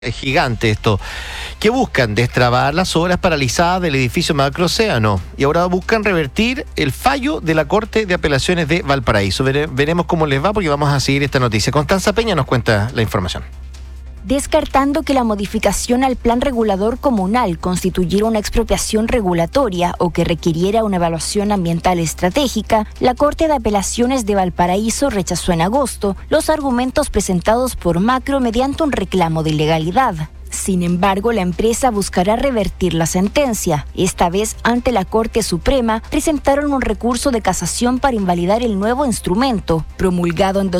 Es gigante esto, que buscan destrabar las obras paralizadas del edificio Macroocéano y ahora buscan revertir el fallo de la Corte de Apelaciones de Valparaíso. Veremos cómo les va porque vamos a seguir esta noticia. Constanza Peña nos cuenta la información. Descartando que la modificación al plan regulador comunal constituyera una expropiación regulatoria o que requiriera una evaluación ambiental estratégica, la Corte de Apelaciones de Valparaíso rechazó en agosto los argumentos presentados por Macro mediante un reclamo de ilegalidad. Sin embargo, la empresa buscará revertir la sentencia. Esta vez, ante la Corte Suprema, presentaron un recurso de casación para invalidar el nuevo instrumento, promulgado en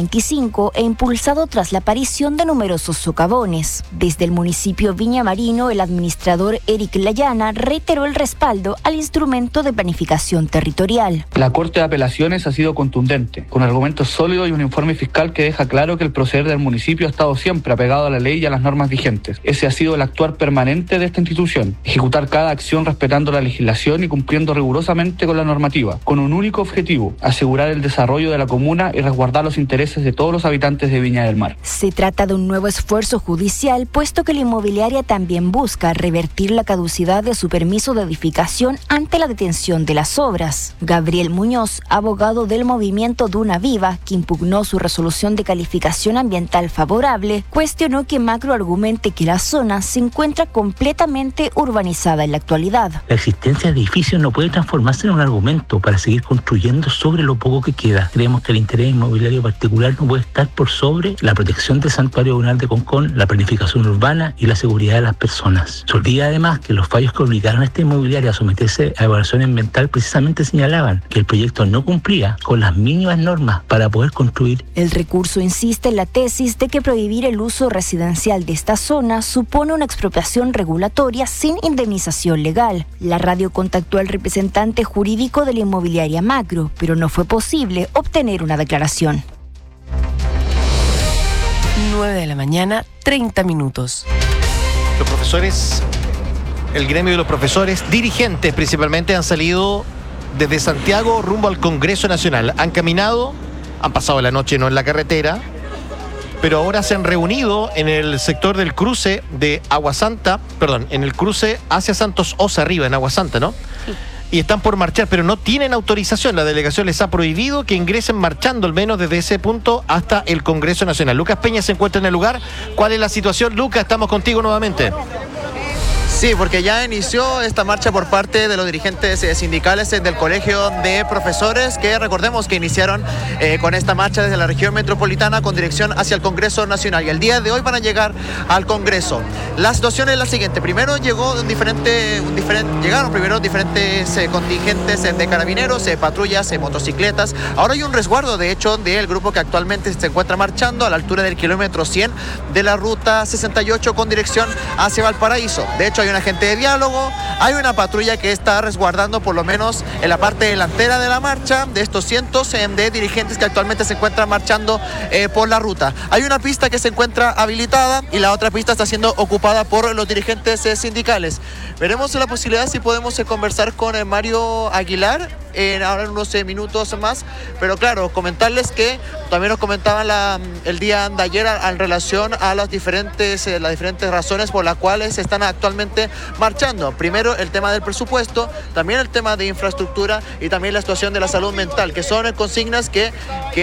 2025 e impulsado tras la aparición de numerosos socavones. Desde el municipio Viña Marino, el administrador Eric Layana reiteró el respaldo al instrumento de planificación territorial. La Corte de Apelaciones ha sido contundente, con argumentos sólidos y un informe fiscal que deja claro que el proceder del municipio ha estado siempre apegado a la ley y a las normas vigentes. Ese ha sido el actuar permanente de esta institución, ejecutar cada acción respetando la legislación y cumpliendo rigurosamente con la normativa, con un único objetivo: asegurar el desarrollo de la comuna y resguardar los intereses de todos los habitantes de Viña del Mar. Se trata de un nuevo esfuerzo judicial, puesto que la inmobiliaria también busca revertir la caducidad de su permiso de edificación ante la detención de las obras. Gabriel Muñoz, abogado del movimiento Duna Viva, que impugnó su resolución de calificación ambiental favorable, cuestionó que Macro argumente que la zona se encuentra completamente urbanizada en la actualidad. La existencia de edificios no puede transformarse en un argumento para seguir construyendo sobre lo poco que queda. Creemos que el interés inmobiliario particular no puede estar por sobre la protección del santuario comunal de Concón, la planificación urbana y la seguridad de las personas. Se olvida además que los fallos que obligaron a esta inmobiliaria a someterse a evaluación ambiental precisamente señalaban que el proyecto no cumplía con las mínimas normas para poder construir. El recurso insiste en la tesis de que prohibir el uso residencial de esta zona supone una expropiación regulatoria sin indemnización legal. La radio contactó al representante jurídico de la inmobiliaria Macro, pero no fue posible obtener una declaración. 9:30 a.m. Los profesores, el gremio de los profesores, dirigentes principalmente, han salido desde Santiago rumbo al Congreso Nacional. Han caminado, han pasado la noche no en la carretera, pero ahora se han reunido en el sector del cruce de Aguasanta, en el cruce hacia Santos Osa arriba, en Aguasanta, ¿no? Sí. Y están por marchar, pero no tienen autorización. La delegación les ha prohibido que ingresen marchando, al menos desde ese punto hasta el Congreso Nacional. Lucas Peña se encuentra en el lugar. ¿Cuál es la situación, Lucas? Estamos contigo nuevamente. Sí, porque ya inició esta marcha por parte de los dirigentes sindicales del Colegio de Profesores, que recordemos que iniciaron con esta marcha desde la región metropolitana con dirección hacia el Congreso Nacional, y el día de hoy van a llegar al Congreso. La situación es la siguiente: primero llegaron diferentes contingentes de carabineros, patrullas, motocicletas. Ahora hay un resguardo, de hecho, del grupo que actualmente se encuentra marchando a la altura del kilómetro 100 de la ruta 68 con dirección hacia Valparaíso. De hecho, hay un agente de diálogo, hay una patrulla que está resguardando por lo menos en la parte delantera de la marcha de estos cientos de dirigentes que actualmente se encuentran marchando por la ruta. Hay una pista que se encuentra habilitada y la otra pista está siendo ocupada por los dirigentes sindicales. Veremos la posibilidad si podemos conversar con Mario Aguilar ahora en unos minutos más, pero claro, comentarles que también nos comentaban el día de ayer en relación a las diferentes razones por las cuales se están actualmente marchando. Primero, el tema del presupuesto, también el tema de infraestructura y también la situación de la salud mental, que son consignas que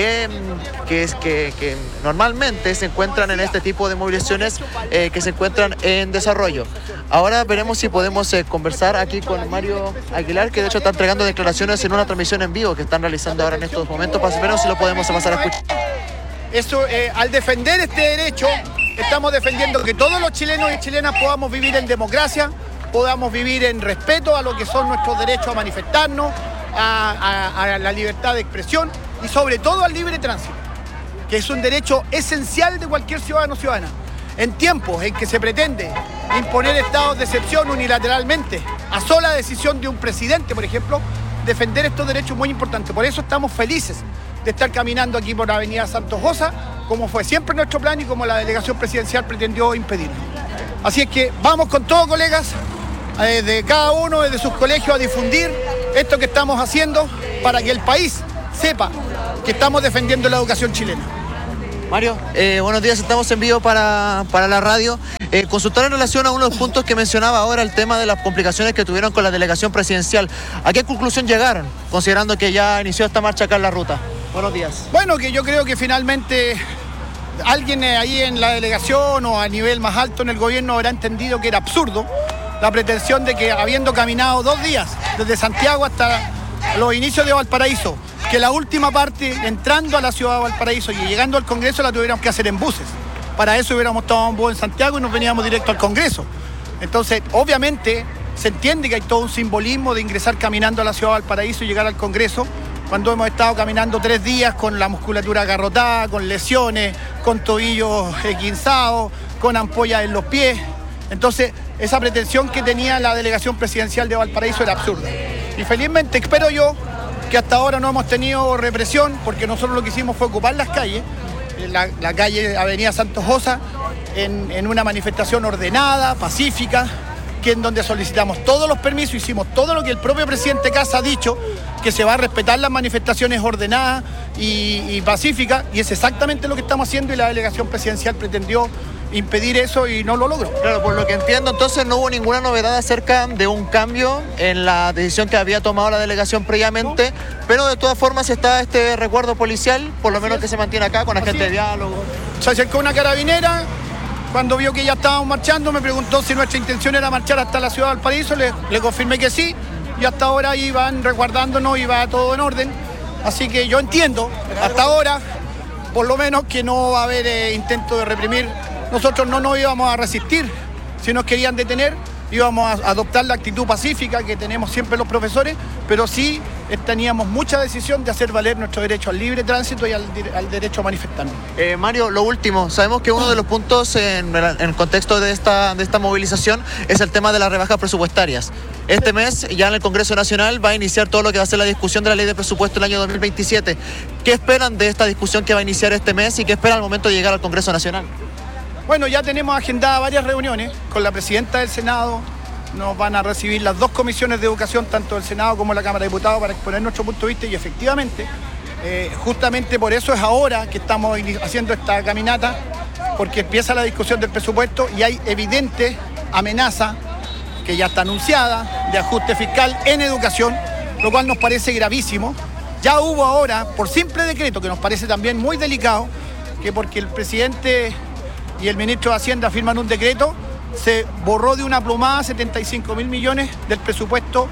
normalmente se encuentran en este tipo de movilizaciones que se encuentran en desarrollo. Ahora veremos si podemos conversar aquí con Mario Aguilar, que de hecho está entregando declaraciones en una transmisión en vivo que están realizando ahora en estos momentos. Veremos si lo podemos pasar a escuchar. Eso, al defender este derecho, estamos defendiendo que todos los chilenos y chilenas podamos vivir en democracia, podamos vivir en respeto a lo que son nuestros derechos a manifestarnos, a la libertad de expresión y sobre todo al libre tránsito, que es un derecho esencial de cualquier ciudadano o ciudadana. En tiempos en que se pretende imponer estados de excepción unilateralmente, a sola decisión de un presidente, por ejemplo, defender estos derechos es muy importante. Por eso estamos felices de estar caminando aquí por la avenida Santos Osa, como fue siempre nuestro plan y como la delegación presidencial pretendió impedirlo. Así es que vamos con todo, colegas, de cada uno, desde sus colegios, a difundir esto que estamos haciendo para que el país sepa que estamos defendiendo la educación chilena. Mario, buenos días, estamos en vivo para la radio. Consultar en relación a uno de los puntos que mencionaba ahora, el tema de las complicaciones que tuvieron con la delegación presidencial. ¿A qué conclusión llegaron, considerando que ya inició esta marcha acá en la ruta? Buenos días. Bueno, que yo creo que finalmente alguien ahí en la delegación o a nivel más alto en el gobierno habrá entendido que era absurdo la pretensión de que, habiendo caminado 2 días desde Santiago hasta los inicios de Valparaíso, que la última parte, entrando a la ciudad de Valparaíso y llegando al Congreso, la tuviéramos que hacer en buses. Para eso hubiéramos tomado un bus en Santiago y nos veníamos directo al Congreso. Entonces, obviamente, se entiende que hay todo un simbolismo de ingresar caminando a la ciudad de Valparaíso y llegar al Congreso, cuando hemos estado caminando 3 días con la musculatura agarrotada, con lesiones, con tobillos esguinzados, con ampollas en los pies. Entonces, esa pretensión que tenía la delegación presidencial de Valparaíso era absurda. Y felizmente, espero yo, que hasta ahora no hemos tenido represión, porque nosotros lo que hicimos fue ocupar las calles, la calle Avenida Santos Josa, en una manifestación ordenada, pacífica, que en donde solicitamos todos los permisos, hicimos todo lo que el propio presidente Kast ha dicho, que se va a respetar las manifestaciones ordenadas y pacíficas, y es exactamente lo que estamos haciendo, y la delegación presidencial pretendió impedir eso y no lo logró. Claro, por lo que entiendo, entonces no hubo ninguna novedad acerca de un cambio en la decisión que había tomado la delegación previamente, no. Pero de todas formas está este resguardo policial, por lo menos que se mantiene acá con agente de diálogo. Se acercó una carabinera, cuando vio que ya estábamos marchando, me preguntó si nuestra intención era marchar hasta la ciudad de Valparaíso, le confirmé que sí, y hasta ahora iban resguardándonos y va todo en orden. Así que yo entiendo, hasta ahora, por lo menos, que no va a haber intento de reprimir. Nosotros no nos íbamos a resistir. Si nos querían detener, íbamos a adoptar la actitud pacífica que tenemos siempre los profesores, pero sí teníamos mucha decisión de hacer valer nuestro derecho al libre tránsito y al derecho a manifestarnos. Mario, lo último, sabemos que uno de los puntos en el contexto de esta movilización es el tema de las rebajas presupuestarias. Este mes, ya en el Congreso Nacional, va a iniciar todo lo que va a ser la discusión de la ley de presupuesto del año 2027. ¿Qué esperan de esta discusión que va a iniciar este mes y qué esperan al momento de llegar al Congreso Nacional? Bueno, ya tenemos agendadas varias reuniones con la presidenta del Senado. Nos van a recibir las 2 comisiones de educación, tanto del Senado como de la Cámara de Diputados, para exponer nuestro punto de vista, y efectivamente, justamente por eso es ahora que estamos haciendo esta caminata, porque empieza la discusión del presupuesto y hay evidente amenaza, que ya está anunciada, de ajuste fiscal en educación, lo cual nos parece gravísimo. Ya hubo ahora, por simple decreto, que nos parece también muy delicado, que porque el presidente y el ministro de Hacienda firman un decreto, se borró de una plumada 75.000 millones del presupuesto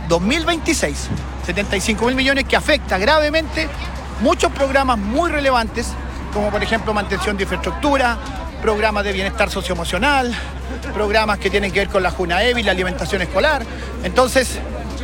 2026. 75.000 millones que afecta gravemente muchos programas muy relevantes, como por ejemplo mantención de infraestructura, programas de bienestar socioemocional, programas que tienen que ver con la Junaevi, la alimentación escolar. Entonces,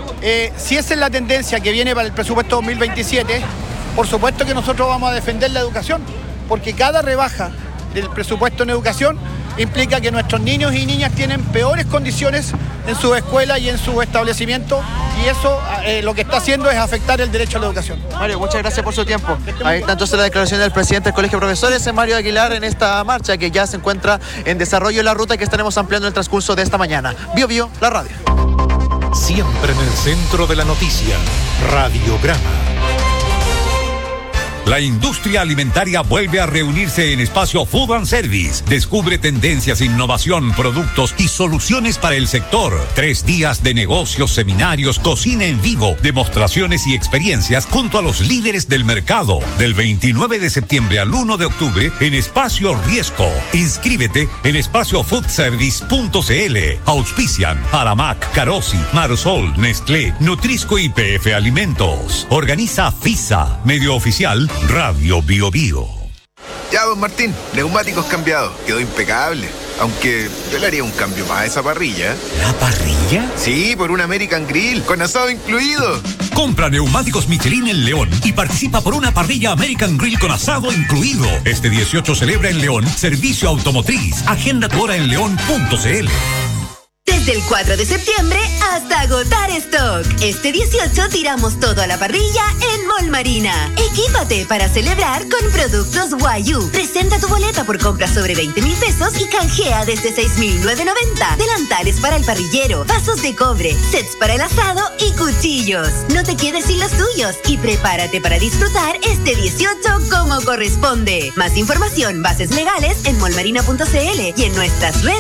si esa es la tendencia que viene para el presupuesto 2027, por supuesto que nosotros vamos a defender la educación, porque cada rebaja del presupuesto en educación implica que nuestros niños y niñas tienen peores condiciones en sus escuelas y en sus establecimientos, y eso lo que está haciendo es afectar el derecho a la educación. Mario, muchas gracias por su tiempo. Ahí está entonces la declaración del presidente del Colegio de Profesores, Mario Aguilar, en esta marcha que ya se encuentra en desarrollo en la ruta que estaremos ampliando en el transcurso de esta mañana. Bio Bio, la radio. Siempre en el centro de la noticia, Radiograma. La industria alimentaria vuelve a reunirse en Espacio Food and Service. Descubre tendencias, innovación, productos y soluciones para el sector. 3 días de negocios, seminarios, cocina en vivo, demostraciones y experiencias junto a los líderes del mercado. Del 29 de septiembre al 1 de octubre en Espacio Riesco. Inscríbete en espaciofoodservice.cl. Auspician Aramac, Carosi, Marsol, Nestlé, Nutrisco y PF Alimentos. Organiza FISA, medio oficial Radio Bio Bio. Ya, don Martín, neumáticos cambiados, quedó impecable. Aunque yo le haría un cambio más a esa parrilla. ¿La parrilla? Sí, por un American Grill, con asado incluido. Compra neumáticos Michelin en León y participa por una parrilla American Grill con asado incluido. Este 18 celebra en León servicio automotriz. Agenda tu hora en león.cl. Desde el 4 de septiembre hasta agotar stock. Este 18 tiramos todo a la parrilla en Mall Marina. Equípate para celebrar con productos Wayu. Presenta tu boleta por compra sobre 20,000 pesos y canjea desde 6,990. Delantales para el parrillero, vasos de cobre, sets para el asado y cuchillos. No te quedes sin los tuyos y prepárate para disfrutar este 18 como corresponde. Más información, bases legales en mallmarina.cl y en nuestras redes.